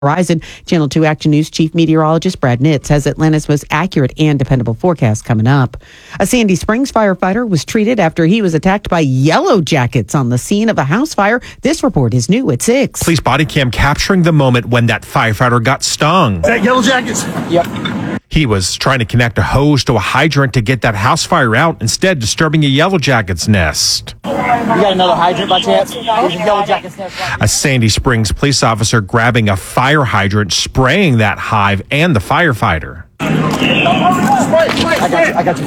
Horizon. Channel 2 Action News Chief Meteorologist Brad Nitz has Atlanta's most accurate and dependable forecast coming up. A Sandy Springs firefighter was treated after he was attacked by yellow jackets on the scene of a house fire. This report is new at 6. Police body cam capturing the moment when that firefighter got stung. Is that yellow jackets? Yep. He was trying to connect a hose to a hydrant to get that house fire out, instead disturbing a yellow jacket's nest. You got another hydrant by chance? There's a yellow jacket's nest. A Sandy Springs police officer grabbing a fire hydrant, spraying that hive and the firefighter. I got you.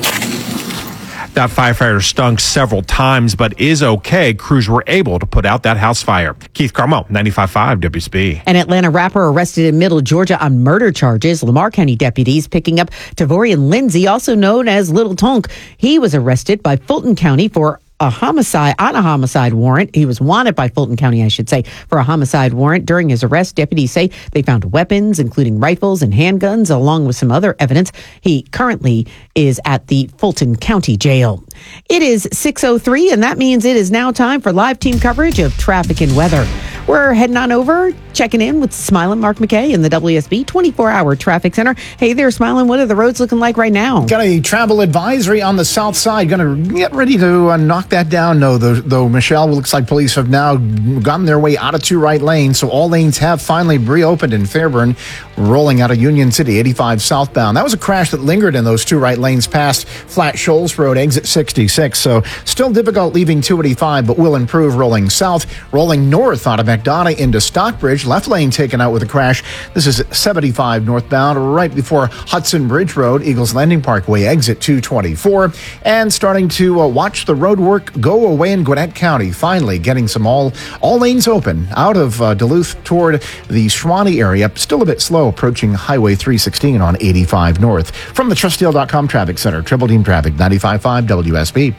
That firefighter stung several times, but is okay. Crews were able to put out that house fire. Keith Carmo, 95.5 WSB. An Atlanta rapper arrested in Middle Georgia on murder charges. Lamar County deputies picking up Tavorian Lindsay, also known as Little Tonk. He was arrested by Fulton County for a homicide warrant. He was wanted by Fulton County, I should say, for a homicide warrant. During his arrest, deputies say they found weapons, including rifles and handguns, along with some other evidence. He currently is at the Fulton County Jail. It is 6:03, and that means it is now time for live team coverage of traffic and weather. We're heading on over, checking in with Smiling Mark McKay in the WSB 24-hour traffic center. Hey there, Smiling. What are the roads looking like right now? Got a travel advisory on the south side. Going to get ready to knock that down. No, though, Michelle, looks like police have now gotten their way out of 2 right lanes. So all lanes have finally reopened in Fairburn, rolling out of Union City, 85 southbound. That was a crash that lingered in those 2 right lanes past Flat Shoals Road, exit 66. So still difficult leaving 285, but will improve rolling south, rolling north out of McDonough into Stockbridge. Left lane taken out with a crash. This is 75 northbound, right before Hudson Bridge Road, Eagles Landing Parkway, exit 224. And starting to watch the road work go away in Gwinnett County. Finally getting some all lanes open out of Duluth toward the Schwanee area. Still a bit slow approaching Highway 316 on 85 north. From the TrustDeal.com Traffic Center, Triple Team Traffic, 95.5 WSB.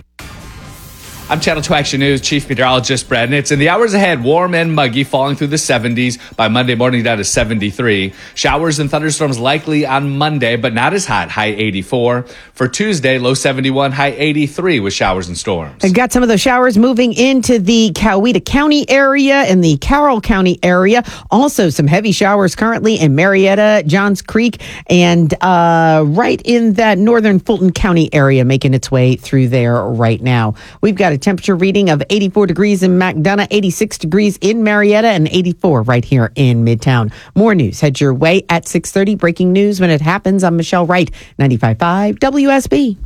I'm Channel 2 Action News Chief Meteorologist Brad Nitz. In the hours ahead, warm and muggy, falling through the 70s. By Monday morning, down to 73. Showers and thunderstorms likely on Monday, but not as hot, high 84. For Tuesday, low 71, high 83 with showers and storms. I've got some of those showers moving into the Coweta County area and the Carroll County area. Also, some heavy showers currently in Marietta, Johns Creek, and right in that northern Fulton County area, making its way through there right now. We've got a temperature reading of 84 degrees in McDonough, 86 degrees in Marietta, and 84 right here in Midtown. More news heads your way at 6:30. Breaking news when it happens. I'm Michelle Wright, 95.5 WSB.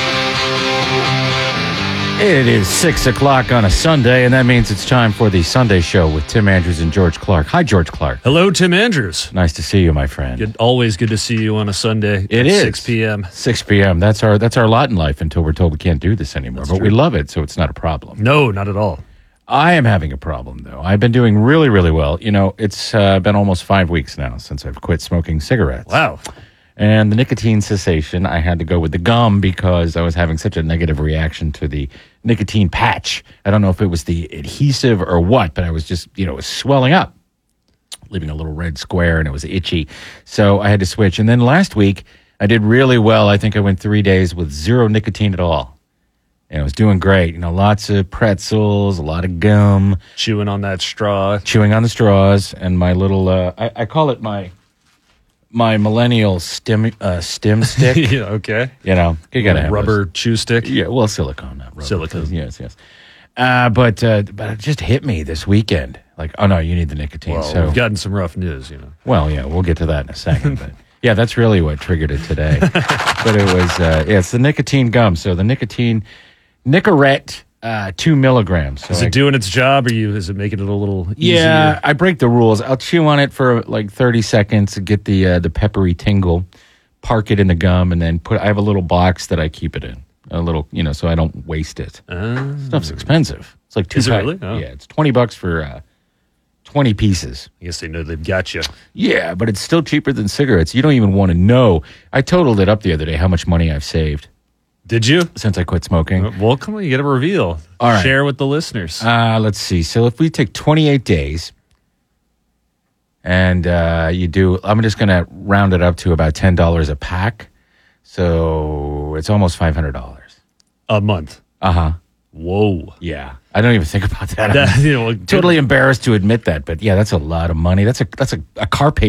It is 6 o'clock on a Sunday, and that means it's time for the Sunday Show with Tim Andrews and George Clark. Hi, George Clark. Hello, Tim Andrews. Nice to see you, my friend. Always good to see you on a Sunday. It is 6 p.m. 6 p.m. That's our lot in life until we're told we can't do this anymore. That's but true. we love it, so it's not a problem. No, not at all. I am having a problem, though. I've been doing really, really well. You know, it's been almost 5 weeks now since I've quit smoking cigarettes. Wow. And the nicotine cessation, I had to go with the gum because I was having such a negative reaction to the nicotine patch. I don't know if it was the adhesive or what, but I was just, it was swelling up, leaving a little red square, and it was itchy. So I had to switch. And then last week, I did really well. I think I went 3 days with 0 nicotine at all. And I was doing great. Lots of pretzels, a lot of gum. Chewing on that straw. Chewing on the straws. And my little, I call it my millennial stem stick. Yeah, okay. You gotta have rubber those. chew stick. Yeah, well, silicone, not rubber. Silicone. Yes. But it just hit me this weekend. Like, oh no, you need the nicotine. Well, so we've gotten some rough news, Well, yeah, we'll get to that in a second. But yeah, that's really what triggered it today. But it was, it's the nicotine gum. So the Nicorette. 2 milligrams. So is it doing its job, or is it making it a little easier? Yeah, I break the rules. I'll chew on it for like 30 seconds to get the peppery tingle, park it in the gum, and then I have a little box that I keep it in. A little, so I don't waste it. Stuff's expensive. It's like Is it really? Oh. Yeah, it's $20 for 20 pieces. I guess they know they've got you. Yeah, but it's still cheaper than cigarettes. You don't even want to know. I totaled it up the other day, how much money I've saved. Did you? Since I quit smoking. Well, come on, you got to reveal. All right. Share with the listeners. Let's see. So if we take 28 days and I'm just going to round it up to about $10 a pack. So it's almost $500. A month. Uh-huh. Whoa. Yeah. I don't even think about that. That- I'm you know, well, totally embarrassed to admit that, but yeah, that's a lot of money. That's a car payment